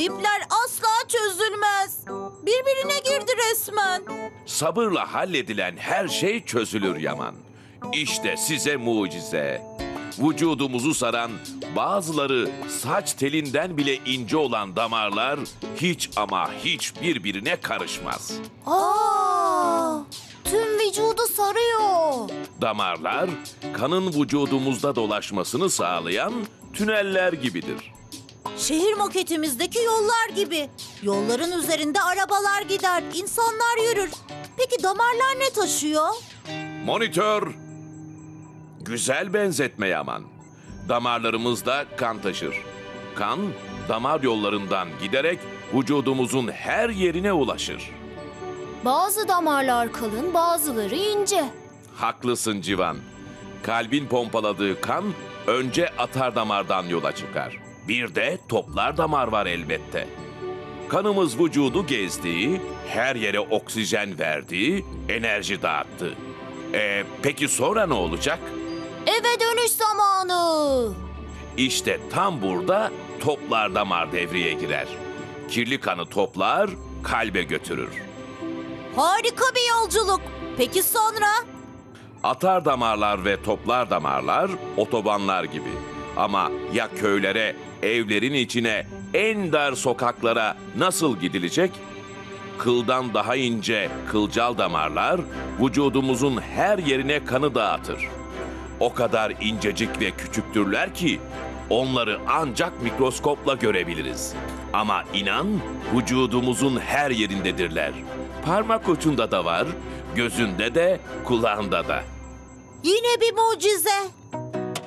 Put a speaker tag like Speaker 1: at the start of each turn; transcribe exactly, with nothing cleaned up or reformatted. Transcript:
Speaker 1: ipler asla çözülmez. Birbirine girdi resmen.
Speaker 2: Sabırla halledilen her şey çözülür Yaman. İşte size mucize. Vücudumuzu saran, bazıları saç telinden bile ince olan damarlar hiç ama hiç birbirine karışmaz.
Speaker 3: Aa, tüm vücudu sarıyor.
Speaker 2: Damarlar, kanın vücudumuzda dolaşmasını sağlayan tüneller gibidir.
Speaker 1: Şehir maketimizdeki yollar gibi. Yolların üzerinde arabalar gider, insanlar yürür. Peki damarlar ne taşıyor?
Speaker 2: Monitör! Güzel benzetme Yaman. Damarlarımızda kan taşır. Kan, damar yollarından giderek vücudumuzun her yerine ulaşır.
Speaker 3: Bazı damarlar kalın, bazıları ince.
Speaker 2: Haklısın Civan. Kalbin pompaladığı kan önce atar damardan yola çıkar. Bir de toplar damar var elbette. Kanımız vücudu gezdiği, her yere oksijen verdiği, enerji dağıttı. Ee, peki sonra ne olacak?
Speaker 3: Eve dönüş zamanı.
Speaker 2: İşte tam burada toplar damar devreye girer. Kirli kanı toplar, kalbe götürür.
Speaker 1: Harika bir yolculuk. Peki sonra?
Speaker 2: Atar damarlar ve toplar damarlar otobanlar gibi. Ama ya köylere, evlerin içine, en dar sokaklara nasıl gidilecek? Kıldan daha ince kılcal damarlar vücudumuzun her yerine kanı dağıtır. O kadar incecik ve küçüktürler ki onları ancak mikroskopla görebiliriz. Ama inan vücudumuzun her yerindedirler. Parmak ucunda da var, gözünde de, kulağında da.
Speaker 1: Yine bir mucize.